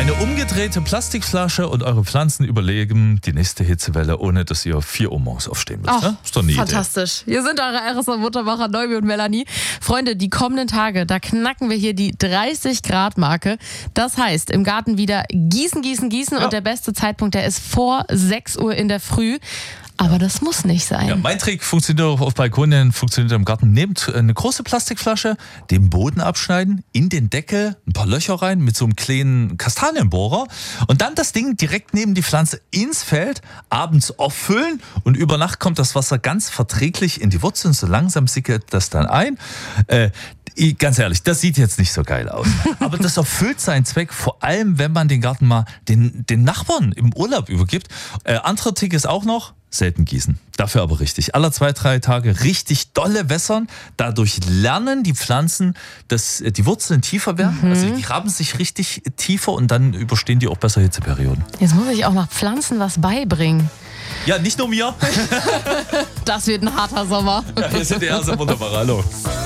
Eine umgedrehte Plastikflasche und eure Pflanzen überleben die nächste Hitzewelle, ohne dass ihr 4 Uhr morgens aufstehen müsst. Ne? Ist doch eine fantastisch. Hier sind eure RSA-Muttermacher Neubi und Melanie. Freunde, die kommenden Tage, da knacken wir hier die 30-Grad-Marke. Das heißt, im Garten wieder gießen, gießen, gießen. Und der beste Zeitpunkt, der ist vor 6 Uhr in der Früh. Aber das muss nicht sein. Ja, mein Trick funktioniert auch auf Balkonen, funktioniert im Garten. Nehmt eine große Plastikflasche, den Boden abschneiden, in den Deckel ein paar Löcher rein mit so einem kleinen Kastanienbohrer und dann das Ding direkt neben die Pflanze ins Feld, abends auffüllen und über Nacht kommt das Wasser ganz verträglich in die Wurzeln. So langsam sickert das dann ein. Ganz ehrlich, das sieht jetzt nicht so geil aus. Aber das erfüllt seinen Zweck, vor allem wenn man den Garten mal den Nachbarn im Urlaub übergibt. Anderer Tick ist auch noch, selten gießen. Dafür aber richtig. Alle 2-3 Tage richtig dolle wässern. Dadurch lernen die Pflanzen, dass die Wurzeln tiefer werden. Also die graben sich richtig tiefer und dann überstehen die auch besser Hitzeperioden. Jetzt muss ich auch noch Pflanzen was beibringen. Ja, nicht nur mir. Das wird ein harter Sommer. Ja, wir sind die erste wunderbar. Hallo.